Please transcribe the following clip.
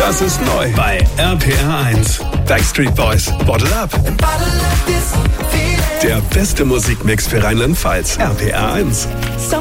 Das ist neu bei RPR 1. Backstreet Boys, Bottle Up. Der beste Musikmix für Rheinland-Pfalz. RPR 1.